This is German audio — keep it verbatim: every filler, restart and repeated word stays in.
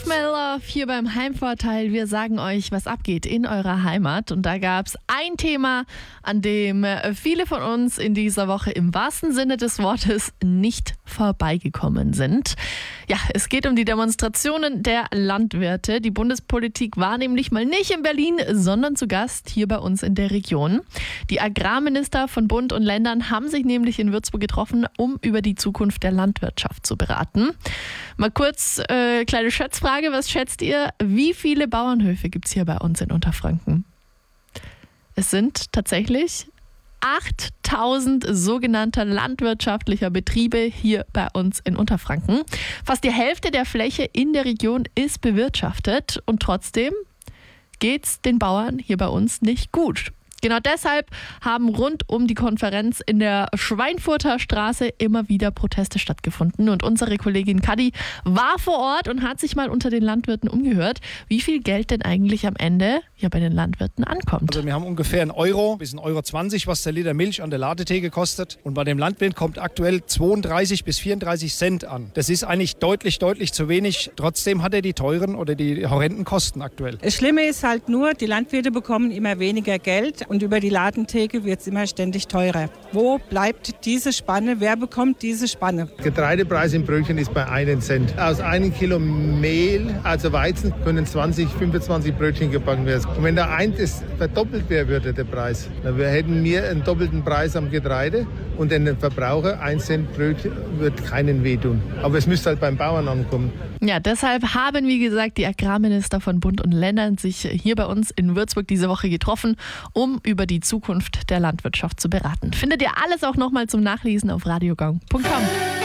Meller hier beim Heimvorteil. Wir sagen euch, was abgeht in eurer Heimat. Und da gab es ein Thema, an dem viele von uns in dieser Woche im wahrsten Sinne des Wortes nicht vorbeigekommen sind. Ja, es geht um die Demonstrationen der Landwirte. Die Bundespolitik war nämlich mal nicht in Berlin, sondern zu Gast hier bei uns in der Region. Die Agrarminister von Bund und Ländern haben sich nämlich in Würzburg getroffen, um über die Zukunft der Landwirtschaft zu beraten. Mal kurz äh, kleine Schätzfrage, was schätzt ihr? Wie viele Bauernhöfe gibt es hier bei uns in Unterfranken? Es sind tatsächlich achttausend sogenannter landwirtschaftlicher Betriebe hier bei uns in Unterfranken. Fast die Hälfte der Fläche in der Region ist bewirtschaftet und trotzdem geht's den Bauern hier bei uns nicht gut. Genau deshalb haben rund um die Konferenz in der Schweinfurter Straße immer wieder Proteste stattgefunden. Und unsere Kollegin Kadi war vor Ort und hat sich mal unter den Landwirten umgehört, wie viel Geld denn eigentlich am Ende hier bei den Landwirten ankommt. Also wir haben ungefähr einen Euro bis einen Euro zwanzig, was der Liter Milch an der Ladetheke kostet. Und bei dem Landwirt kommt aktuell zweiunddreißig bis vierunddreißig Cent an. Das ist eigentlich deutlich, deutlich zu wenig. Trotzdem hat er die teuren oder die horrenden Kosten aktuell. Das Schlimme ist halt nur, die Landwirte bekommen immer weniger Geld. Und über die Ladentheke wird es immer ständig teurer. Wo bleibt diese Spanne? Wer bekommt diese Spanne? Getreidepreis im Brötchen ist bei einem Cent. Aus einem Kilo Mehl, also Weizen, können zwanzig, fünfundzwanzig Brötchen gebacken werden. Und wenn da eins verdoppelt wäre, würde der Preis, dann hätten wir einen doppelten Preis am Getreide und den Verbraucher ein Cent Brötchen wird keinen wehtun. Aber es müsste halt beim Bauern ankommen. Ja, deshalb haben, wie gesagt, die Agrarminister von Bund und Ländern sich hier bei uns in Würzburg diese Woche getroffen, um über die Zukunft der Landwirtschaft zu beraten. Findet ihr alles auch nochmal zum Nachlesen auf radiogong punkt com.